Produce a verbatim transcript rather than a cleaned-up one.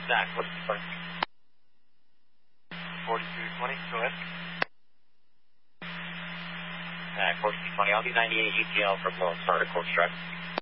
Zach, what's the point? forty-two twenty, go ahead. Zach, forty-two twenty, I'll do ninety-eight U T L from Lone Star to Course Drive.